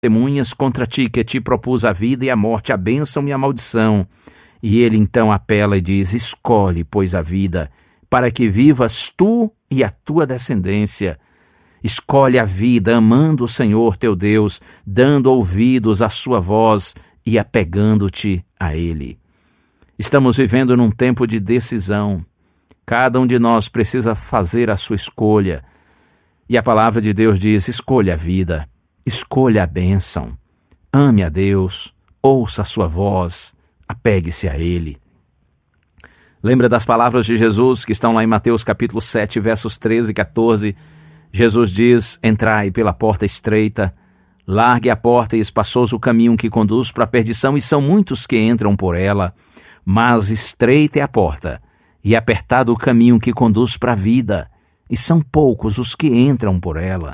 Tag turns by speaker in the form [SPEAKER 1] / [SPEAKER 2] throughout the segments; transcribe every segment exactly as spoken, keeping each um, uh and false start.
[SPEAKER 1] testemunhas contra ti, que te propus a vida e a morte, a bênção e a maldição. E ele então apela e diz: escolhe, pois, a vida, para que vivas tu e a tua descendência. Escolhe a vida, amando o Senhor teu Deus, dando ouvidos à sua voz e apegando-te a Ele. Estamos vivendo num tempo de decisão. Cada um de nós precisa fazer a sua escolha. E a palavra de Deus diz: escolha a vida, escolha a bênção. Ame a Deus, ouça a sua voz, apegue-se a Ele. Lembra das palavras de Jesus que estão lá em Mateus capítulo sete, versos treze e quatorze? Jesus diz: entrai pela porta estreita, largue a porta e espaçoso o caminho que conduz para a perdição, e são muitos que entram por ela. Mas estreita é a porta, e apertado o caminho que conduz para a vida, e são poucos os que entram por ela.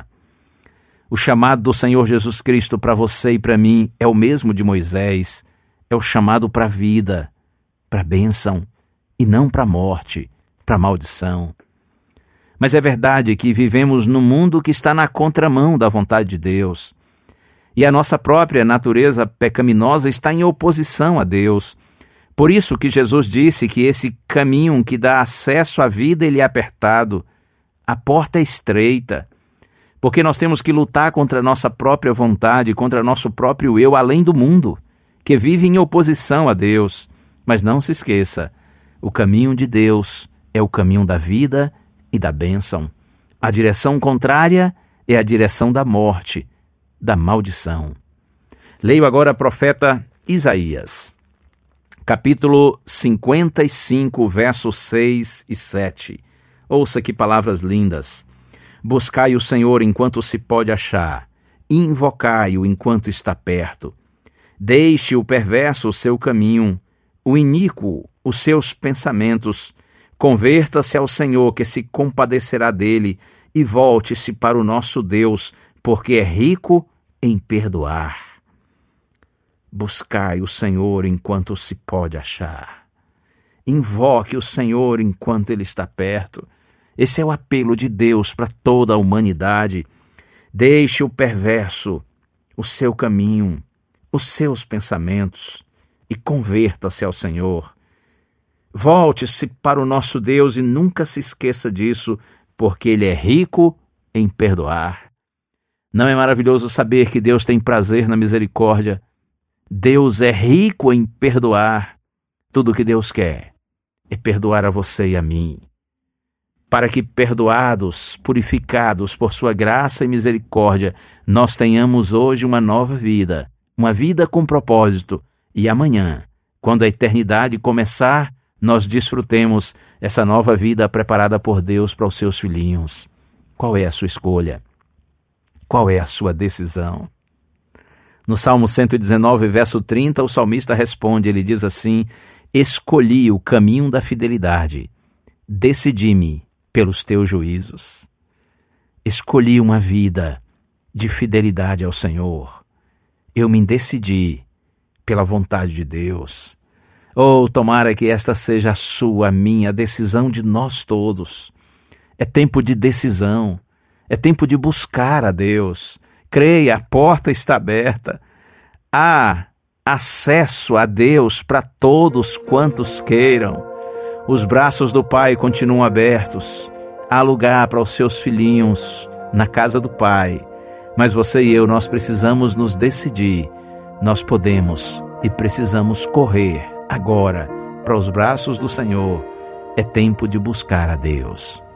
[SPEAKER 1] O chamado do Senhor Jesus Cristo para você e para mim é o mesmo de Moisés, é o chamado para a vida, para a bênção, e não para a morte, para a maldição. Mas é verdade que vivemos num mundo que está na contramão da vontade de Deus. E a nossa própria natureza pecaminosa está em oposição a Deus. Por isso que Jesus disse que esse caminho que dá acesso à vida, ele é apertado. A porta é estreita. Porque nós temos que lutar contra a nossa própria vontade, contra nosso próprio eu, além do mundo, que vive em oposição a Deus. Mas não se esqueça, o caminho de Deus é o caminho da vida e da bênção. A direção contrária é a direção da morte, da maldição. Leio agora o profeta Isaías, capítulo cinquenta e cinco, versos seis e sete. Ouça que palavras lindas. Buscai o Senhor enquanto se pode achar, invocai-o enquanto está perto. Deixe o perverso o seu caminho, o iníquo os seus pensamentos. Converta-se ao Senhor, que se compadecerá dele, e volte-se para o nosso Deus, porque é rico em perdoar. Buscai o Senhor enquanto se pode achar. Invoque o Senhor enquanto ele está perto. Esse é o apelo de Deus para toda a humanidade. Deixe o perverso o seu caminho, os seus pensamentos, e converta-se ao Senhor. Volte-se para o nosso Deus e nunca se esqueça disso, porque Ele é rico em perdoar. Não é maravilhoso saber que Deus tem prazer na misericórdia? Deus é rico em perdoar. Tudo o que Deus quer é perdoar a você e a mim, para que, perdoados, purificados por sua graça e misericórdia, nós tenhamos hoje uma nova vida, uma vida com propósito, e amanhã, quando a eternidade começar, nós desfrutemos essa nova vida preparada por Deus para os seus filhinhos. Qual é a sua escolha? Qual é a sua decisão? No Salmo cento e dezenove, verso trinta, o salmista responde, ele diz assim: escolhi o caminho da fidelidade, decidi-me pelos teus juízos. Escolhi uma vida de fidelidade ao Senhor. Eu me decidi pela vontade de Deus. Oh, tomara que esta seja a sua, a minha, a decisão de nós todos. É tempo de decisão, é tempo de buscar a Deus. Creia, a porta está aberta. Há acesso a Deus para todos quantos queiram. Os braços do Pai continuam abertos. Há lugar para os seus filhinhos na casa do Pai. Mas você e eu, nós precisamos nos decidir. Nós podemos e precisamos correr agora para os braços do Senhor. É tempo de buscar a Deus.